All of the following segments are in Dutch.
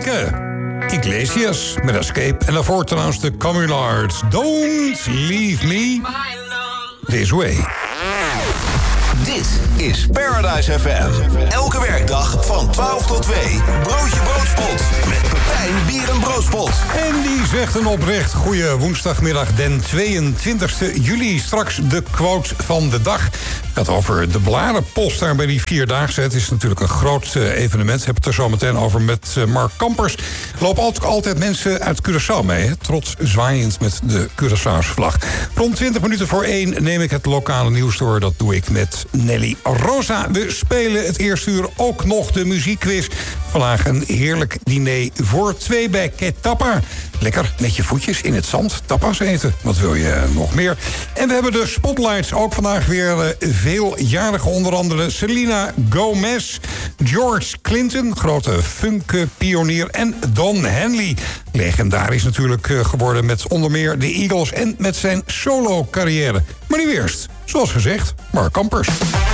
Enrique Iglesias met Escape. En daarvoor trouwens de Communards. Don't leave me this way. Dit is Paradise FM. Elke werkdag van 12 tot 2. Broodje Broodspot. Met Pepijn Bier en Broodspot. En die zegt een oprecht goeie woensdagmiddag den 22e juli. Straks de quote van de dag. Het gaat over de blarenpost daar bij die Vierdaagse. Het is natuurlijk een groot evenement. Ik heb het er zo meteen over met Mark Kampers. Er lopen altijd mensen uit Curaçao mee. Hè? Trots zwaaiend met de Curaçaose vlag. Rond 20 minuten voor 1 neem ik het lokale nieuws door. Dat doe ik met Nelly Rosa. We spelen het eerste uur ook nog de muziekquiz. Vandaag een heerlijk diner voor 2 bij Ketappa. Lekker met je voetjes in het zand tapas eten. Wat wil je nog meer? En we hebben de spotlights. Ook vandaag weer veeljarigen. Onder andere Selena Gomez, George Clinton, grote funkpionier, en Don Henley. Legendarisch natuurlijk geworden met onder meer de Eagles en met zijn solo-carrière. Maar nu eerst, zoals gezegd, Mark Kampers.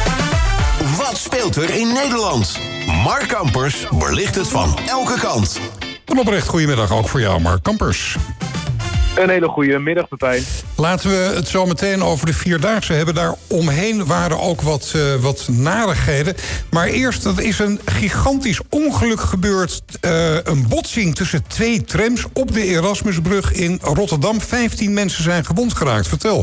Wat speelt er in Nederland? Mark Kampers belicht het van elke kant. Een oprecht goedemiddag ook voor jou, Mark Kampers. Een hele goede middag, Pepijn. Laten we het zo meteen over de Vierdaagse hebben. Daar omheen waren ook wat narigheden. Maar eerst, er is een gigantisch ongeluk gebeurd. Een botsing tussen 2 trams op de Erasmusbrug in Rotterdam. 15 mensen zijn gewond geraakt. Vertel.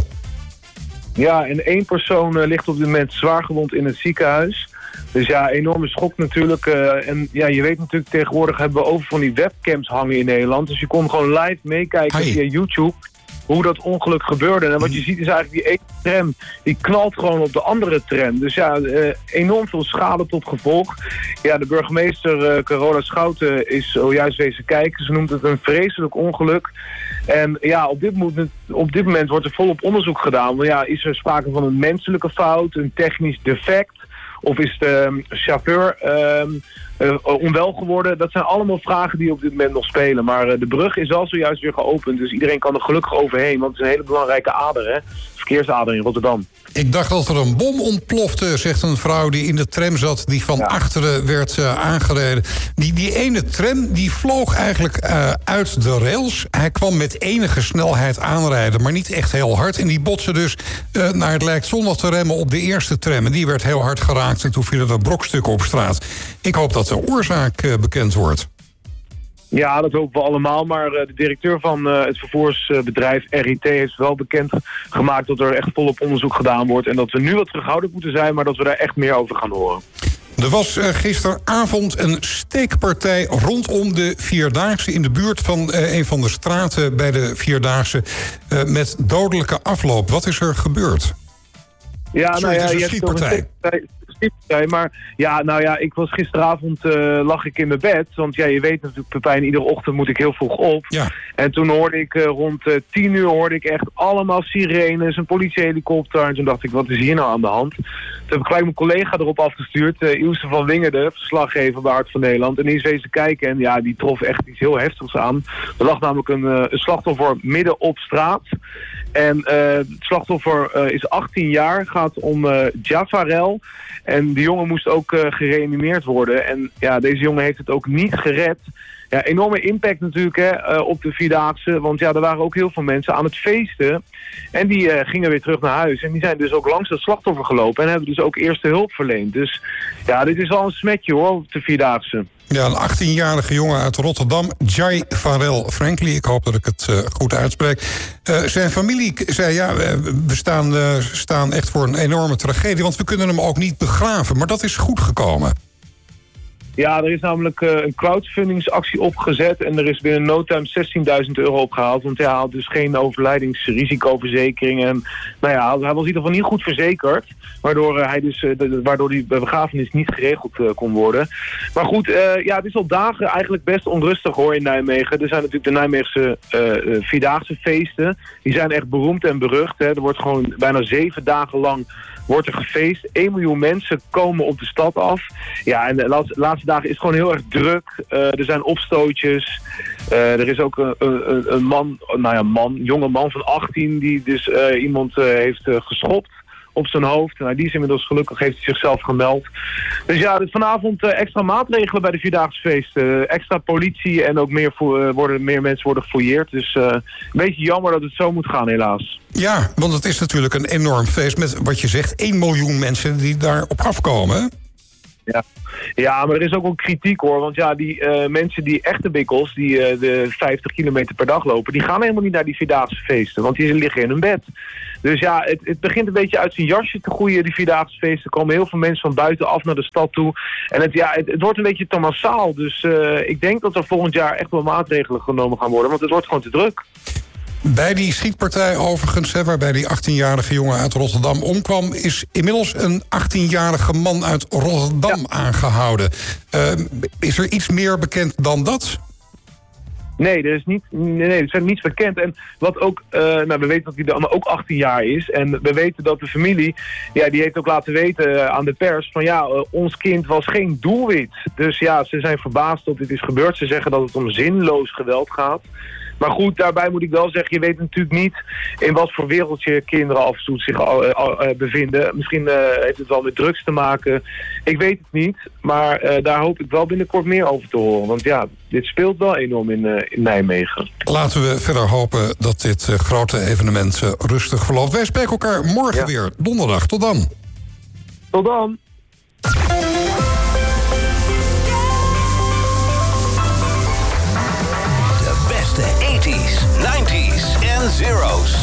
Ja, en 1 persoon ligt op dit moment zwaar gewond in het ziekenhuis. Dus ja, enorme schok natuurlijk. En ja, je weet natuurlijk, tegenwoordig hebben we over van die webcams hangen in Nederland. Dus je kon gewoon live meekijken via YouTube hoe dat ongeluk gebeurde. En wat je ziet is eigenlijk die ene tram, die knalt gewoon op de andere tram. Dus ja, enorm veel schade tot gevolg. Ja, de burgemeester Carola Schouten is zojuist wezen kijken. Ze noemt het een vreselijk ongeluk. En ja, op dit moment wordt er volop onderzoek gedaan. Want ja, is er sprake van een menselijke fout, een technisch defect? Of is de chauffeur onwel geworden? Dat zijn allemaal vragen die op dit moment nog spelen. Maar de brug is al zojuist weer geopend. Dus iedereen kan er gelukkig overheen. Want het is een hele belangrijke ader, hè? Verkeersader in Rotterdam. Ik dacht dat er een bom ontplofte, zegt een vrouw die in de tram zat, die van achteren werd aangereden. Die ene tram die vloog eigenlijk uit de rails. Hij kwam met enige snelheid aanrijden, maar niet echt heel hard. En die botste dus, naar het lijkt, zonder te remmen op de eerste tram. En die werd heel hard geraakt en toen vielen er brokstukken op straat. Ik hoop dat de oorzaak bekend wordt. Ja, dat hopen we allemaal, maar de directeur van het vervoersbedrijf RIT heeft wel bekend gemaakt dat er echt volop onderzoek gedaan wordt en dat we nu wat terughoudend moeten zijn, maar dat we daar echt meer over gaan horen. Er was gisteravond een steekpartij rondom de Vierdaagse in de buurt van een van de straten bij de Vierdaagse met dodelijke afloop. Wat is er gebeurd? Ja, nou ja, je hebt schietpartij. Maar ja, nou ja, ik was gisteravond lag ik in mijn bed. Want ja, je weet natuurlijk, Pepijn, iedere ochtend moet ik heel vroeg op. Ja. En toen hoorde ik rond 10 uur hoorde ik echt allemaal sirenes, een politiehelikopter. En toen dacht ik, wat is hier nou aan de hand? Toen heb ik gelijk mijn collega erop afgestuurd, Ilse van Wingerden, verslaggever bij Hart van Nederland. En die is wezen kijken en ja, die trof echt iets heel heftigs aan. Er lag namelijk een slachtoffer midden op straat. En het slachtoffer is 18 jaar, gaat om Jafarel. En die jongen moest ook gereanimeerd worden. En ja, deze jongen heeft het ook niet gered. Ja, enorme impact natuurlijk op de Vierdaagse. Want ja, er waren ook heel veel mensen aan het feesten. En die gingen weer terug naar huis. En die zijn dus ook langs het slachtoffer gelopen. En hebben dus ook eerste hulp verleend. Dus ja, dit is al een smetje hoor, op de Vierdaagse. Ja, een 18-jarige jongen uit Rotterdam, Jai Farel Frankly. Ik hoop dat ik het goed uitspreek. Zijn familie zei, ja, we staan echt voor een enorme tragedie. Want we kunnen hem ook niet begraven. Maar dat is goed gekomen. Ja, er is namelijk een crowdfundingsactie opgezet en er is binnen no time €16.000 opgehaald. Want hij had dus geen overlijdingsrisicoverzekering. En nou ja, hij was in ieder geval niet goed verzekerd. Waardoor die begrafenis niet geregeld kon worden. Maar goed, ja, het is al dagen eigenlijk best onrustig hoor in Nijmegen. Er zijn natuurlijk de Nijmeegse Vierdaagse feesten. Die zijn echt beroemd en berucht. Hè. Er wordt gewoon bijna 7 dagen lang wordt er gefeest. 1 miljoen mensen komen op de stad af. Ja, en de laatste dagen is het gewoon heel erg druk. Er zijn opstootjes. Er is ook een jonge man van 18 die dus iemand heeft geschopt op zijn hoofd. Nou, die is inmiddels gelukkig, heeft hij zichzelf gemeld. Dus ja, dus vanavond extra maatregelen bij de Vierdaagse feesten. Extra politie en ook meer mensen worden gefouilleerd. Dus een beetje jammer dat het zo moet gaan, helaas. Ja, want het is natuurlijk een enorm feest met, wat je zegt, 1 miljoen mensen die daarop afkomen. Ja, maar er is ook wel kritiek hoor. Want ja, die mensen die echte bikkels, die de 50 kilometer per dag lopen, die gaan helemaal niet naar die Vierdaagse feesten. Want die liggen in hun bed. Dus ja, het begint een beetje uit zijn jasje te groeien, die Vierdaagse feesten. Er komen heel veel mensen van buitenaf naar de stad toe. En het wordt een beetje te massaal. Dus ik denk dat er volgend jaar echt wel maatregelen genomen gaan worden. Want het wordt gewoon te druk. Bij die schietpartij overigens, waarbij die 18-jarige jongen uit Rotterdam omkwam, is inmiddels een 18-jarige man uit Rotterdam aangehouden. Is er iets meer bekend dan dat? Nee, er is niets bekend. En wat ook, we weten dat hij dan ook 18 jaar is. En we weten dat de familie, die heeft ook laten weten aan de pers van ons kind was geen doelwit. Dus ja, ze zijn verbaasd dat dit is gebeurd. Ze zeggen dat het om zinloos geweld gaat. Maar goed, daarbij moet ik wel zeggen, je weet natuurlijk niet in wat voor wereldje kinderen af en toe zich bevinden. Misschien heeft het wel met drugs te maken. Ik weet het niet, maar daar hoop ik wel binnenkort meer over te horen. Want ja, dit speelt wel enorm in Nijmegen. Laten we verder hopen dat dit grote evenement rustig verloopt. Wij spreken elkaar morgen weer, donderdag. Tot dan. Tot dan. De 80s, 90s en zeros.